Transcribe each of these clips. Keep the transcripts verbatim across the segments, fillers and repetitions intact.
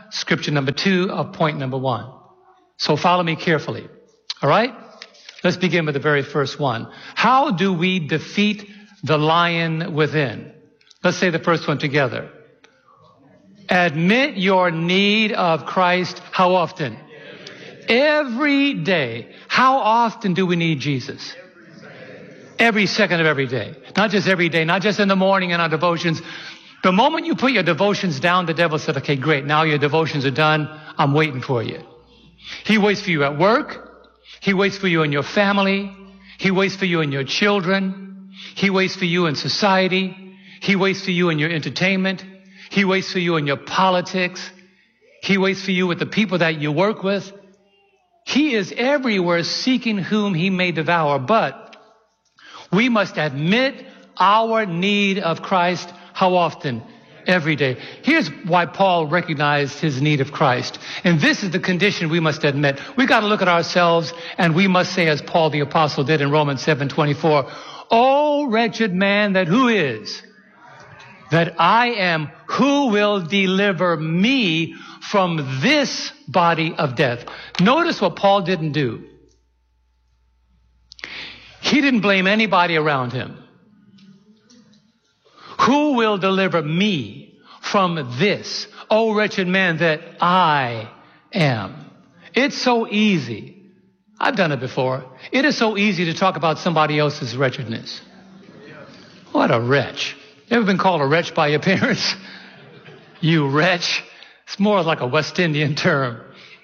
scripture number two of point number one. So follow me carefully. All right? Let's begin with the very first one. How do we defeat the lion within? Let's say the first one together. Admit your need of Christ. How often? Every day. How often do we need Jesus? Every second of every day. Not just every day, not just in the morning in our devotions. The moment you put your devotions down, the devil said, okay, great, now your devotions are done. I'm waiting for you. He waits for you at work. He waits for you in your family. He waits for you in your children. He waits for you in society. He waits for you in your entertainment. He waits for you in your politics. He waits for you with the people that you work with. He is everywhere seeking whom he may devour. But we must admit our need of Christ. How often? Every day. Here's why Paul recognized his need of Christ. And this is the condition we must admit. We got to look at ourselves and we must say, as Paul the apostle did in Romans seven twenty-four, "O wretched man that who is, that I am, who will deliver me from this body of death?" Notice what Paul didn't do. He didn't blame anybody around him. Who will deliver me from this, O wretched man that I am? It's so easy. I've done it before. It is so easy to talk about somebody else's wretchedness. What a wretch. You ever been called a wretch by your parents? You wretch. It's more like a West Indian term.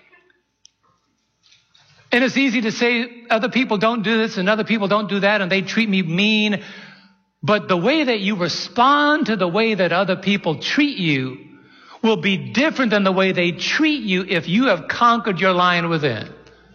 And it's easy to say other people don't do this and other people don't do that and they treat me mean. But the way that you respond to the way that other people treat you will be different than the way they treat you if you have conquered your lion within.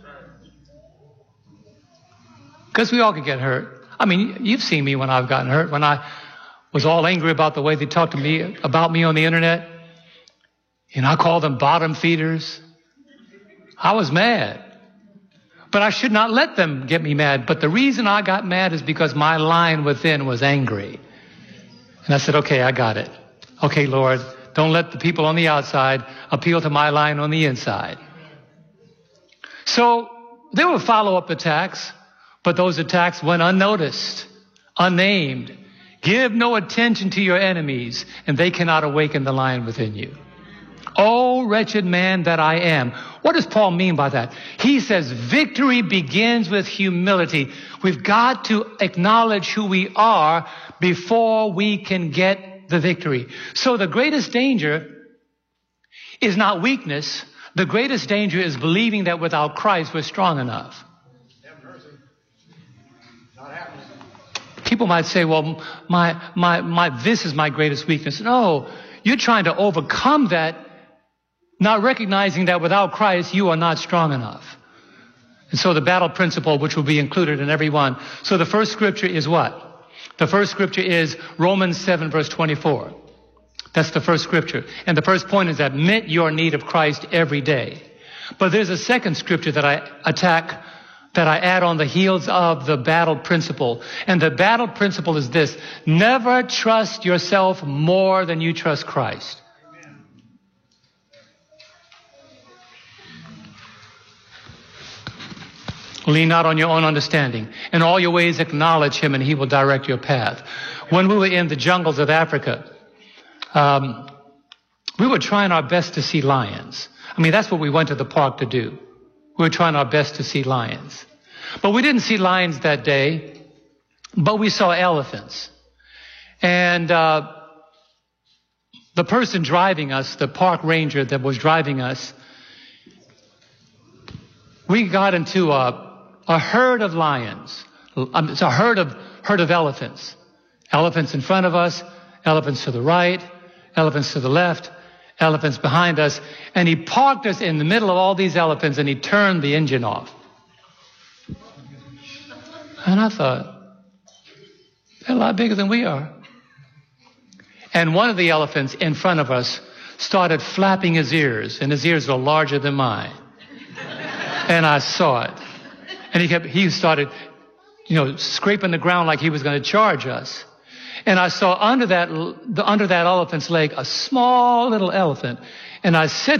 Because we all can get hurt. I mean, you've seen me when I've gotten hurt, when I was all angry about the way they talked to me about me on the internet. And I called them bottom feeders. I was mad. But I should not let them get me mad. But the reason I got mad is because my lion within was angry. And I said, okay, I got it. Okay, Lord, don't let the people on the outside appeal to my lion on the inside. So there were follow-up attacks, but those attacks went unnoticed, unnamed. Give no attention to your enemies, and they cannot awaken the lion within you. Oh, wretched man that I am. What does Paul mean by that? He says victory begins with humility. We've got to acknowledge who we are before we can get the victory. So the greatest danger is not weakness. The greatest danger is believing that without Christ we're strong enough. People might say, well, my, my, my, this is my greatest weakness. No, you're trying to overcome that, not recognizing that without Christ, you are not strong enough. And so the battle principle, which will be included in every one. So the first scripture is what? The first scripture is Romans seven, verse twenty-four. That's the first scripture. And the first point is admit your need of Christ every day. But there's a second scripture that I attack, that I add on the heels of the battle principle. And the battle principle is this: never trust yourself more than you trust Christ. Lean not on your own understanding. In all your ways acknowledge him and he will direct your path. When we were in the jungles of Africa, um, we were trying our best to see lions. I mean, that's what we went to the park to do. We were trying our best to see lions. But we didn't see lions that day, but we saw elephants. And uh, the person driving us, the park ranger that was driving us, we got into a A herd of lions. Um, it's a herd of herd of elephants. Elephants in front of us, elephants to the right, elephants to the left, elephants behind us. And he parked us in the middle of all these elephants and he turned the engine off. And I thought, they're a lot bigger than we are. And one of the elephants in front of us started flapping his ears, and his ears were larger than mine. And I saw it. And he kept, he started, you know, scraping the ground like he was going to charge us. And I saw under that, under that elephant's leg, a small little elephant. And I said